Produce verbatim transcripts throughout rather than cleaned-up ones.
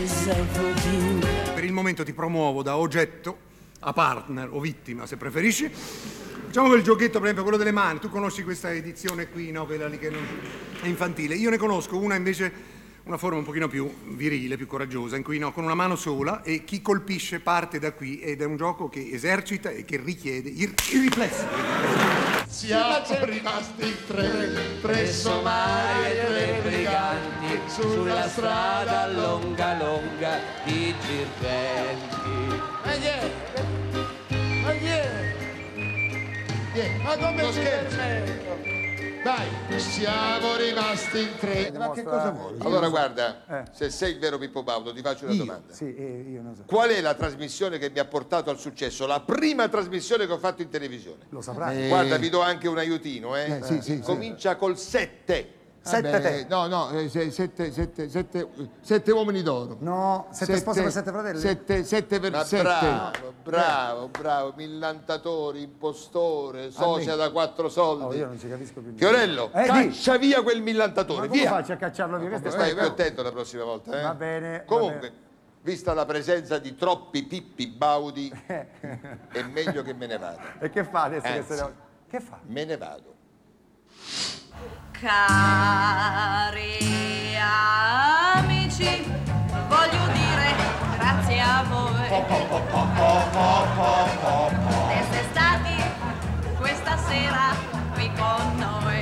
myself with you. Per il momento ti promuovo da oggetto a partner o vittima, se preferisci. Facciamo quel giochetto, per esempio, quello delle mani. Tu conosci questa edizione qui, no? Quella lì che non... è infantile. Io ne conosco una invece... una forma un pochino più virile, più coraggiosa, in cui no, con una mano sola, e chi colpisce parte da qui, ed è un gioco che esercita e che richiede il, il riflesso. Siamo rimasti in tre, tre somari e tre briganti, sulla strada lunga lunga di Girgenti. Ma yeah, ma yeah, yeah. Ma come non scherzo? Dai, siamo rimasti in tre. Ma che cosa vuoi? Allora guarda, eh. se sei il vero Pippo Baudo, ti faccio una io? domanda. Sì, eh, io non so. Qual è la trasmissione che mi ha portato al successo? La prima trasmissione che ho fatto in televisione. Lo saprai. Eh... Guarda, vi do anche un aiutino, eh. eh sì, sì, Comincia sì. col sette. Sette Vabbè, te. No, no, eh, se- sette, sette, sette, sette uomini d'oro. No, sette spose per sette fratelli? Sette, sette per Ma sette. bravo, bravo, bravo, millantatore, impostore, socia da quattro soldi. Oh, io non ci capisco più. Fiorello, Eh, caccia di. via quel millantatore, Ma come via. faccio a cacciarlo via? Questo è Stai stato- attento la prossima volta, eh? Va bene, Comunque, va vista la presenza di troppi Pippi Baudi, è meglio che me ne vada. E che fa adesso? Che, Anzi, se ne... che fa? Me ne vado. Cari amici, voglio dire grazie a voi di essere stati questa sera qui con noi.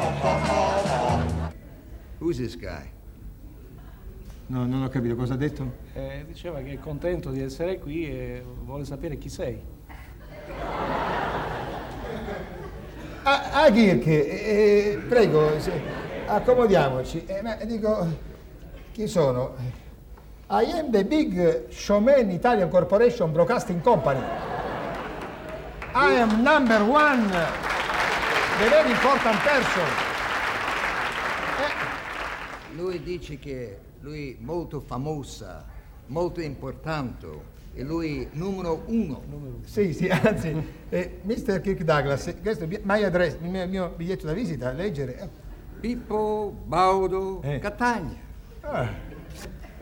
Who's this guy? No, non ho capito cosa ha detto. Eh, diceva che è contento di essere qui e vuole sapere chi sei. Ah, ah Kirk, eh, prego, se- accomodiamoci. Eh, ma dico, chi sono? I am the big showman Italian Corporation Broadcasting Company. I am number one, the very important person. Lui dice che lui è molto famosa, molto importante, e lui numero uno. Sì, sì, anzi, eh, mister Kirk Douglas, questo è il my address, il mio, il mio biglietto da visita, leggere. Pippo Baudo Eh. Catania. Ah.